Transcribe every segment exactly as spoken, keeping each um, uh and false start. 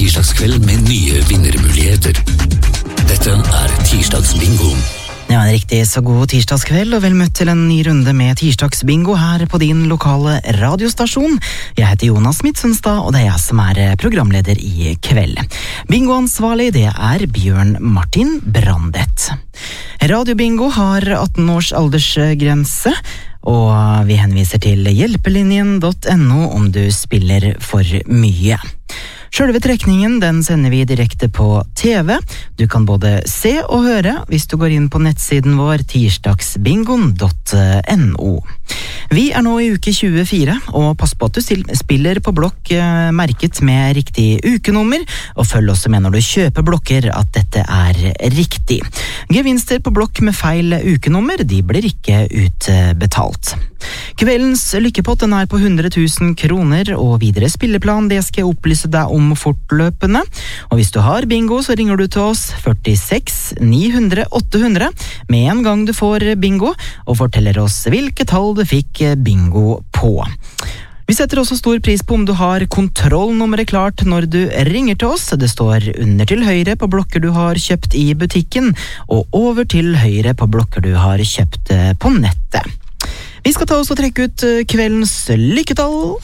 tirsdagskveld med nye vinnermuligheter. Dette er Tirsdagsbingo. Ja, en riktig så god tirsdagskveld, og vel møtt til en ny runde med tirsdagsbingo her på din lokale radiostasjon. Jeg heter Jonas Midtsunstad, og det er jeg som er programleder i kveld. Bingoansvarlig, det er Bjørn Martin Brandet. Radiobingo har atten års aldersgrense, og vi henviser til hjelpelinjen punktum no om du spiller for mye. Selve trekningen den sender vi direkte på T V. Du kan både se og høre hvis du går inn på nettsiden vår tirsdagsbingoen punktum no. Vi er nå i uke tjuefire, og pass på at du spiller på blokk eh, merket med riktig ukenummer, og følg også med når du kjøper blokker at dette er riktig. Gevinster på blokk med feil ukenummer, de blir ikke utbetalt. Kveldens lykkepott den er på hundre tusen kroner, og videre spilleplan det skal jeg opplyse deg om fortløpende. Og hvis du har bingo, så ringer du til oss førtiseks ni hundre åtte hundre med en gang du får bingo, og forteller oss hvilke tall du fikk bingo på. Vi setter også stor pris på om du har kontrollnummeret klart når du ringer til oss. Det står under til høyre på blokker du har kjøpt i butikken, og over til høyre på blokker du har kjøpt på nettet. Vi skal ta oss og trekke ut kveldens lykketall.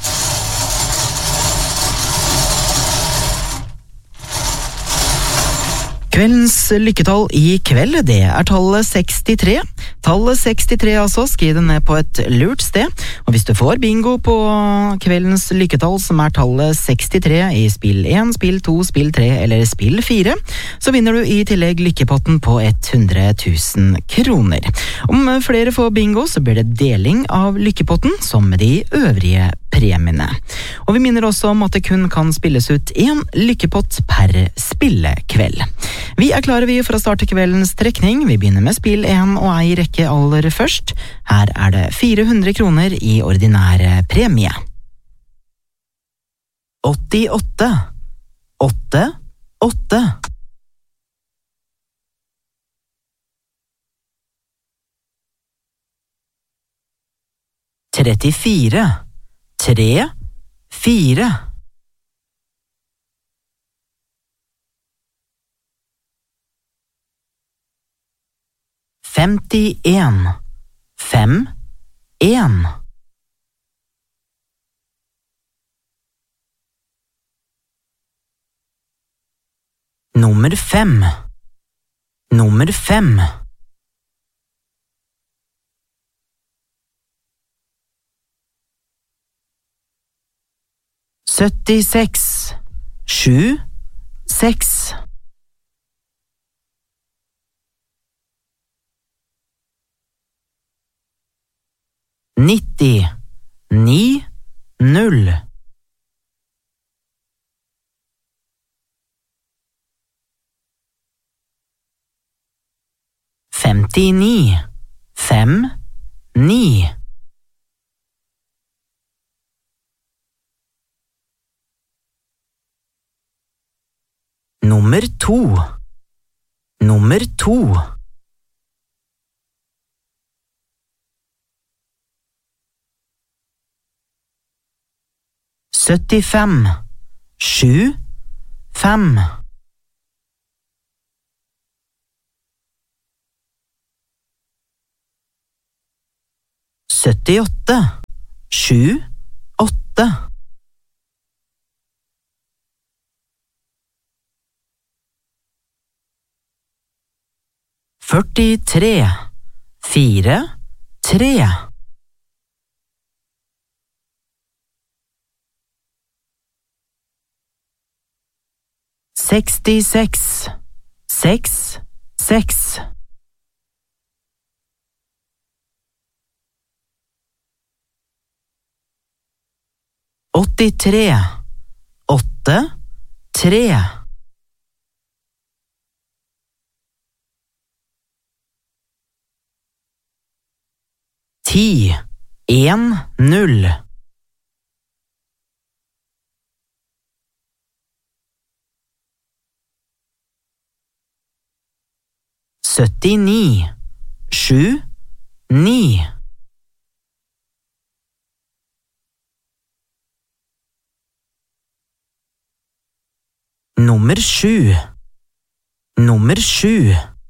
Kveldens lykketall i kveld, det er tallet sekstitre. Tallet sekstitre altså, skriv det ned på et lurt sted. Og hvis du får bingo på kveldens lykketall, som er tallet sekstitre i spill én, spill to, spill tre eller spill fire, så vinner du i tillegg lykkepotten på hundre tusen kroner. Om flere får bingo, så blir det deling av lykkepotten som med de øvrige premiene. Og vi minner også om at det kun kan spilles ut en lykkepott per spillekveld. Vi er klare vi for å starte kveldens trekning. Vi begynner med spill én og ei rekke aller først. Her er det fire hundre kroner i ordinære premie. åttiåtte, åtte, åtte. trettifire, tre, fire. femtien, fem, en. Nummer fem, nummer fem. syttiseks, sju, seks. nitti, ni, null. femtini, fem, ni. Nummer to, nummer to. syttifem, sju, fem. syttiåtte, sju, åtte. førtitre, fire, tre. sekstiseks, seks, seks. åttitre, åtte, tre. ti, en, null. syttini, sju, ni. Nummer sju. Nummer sju.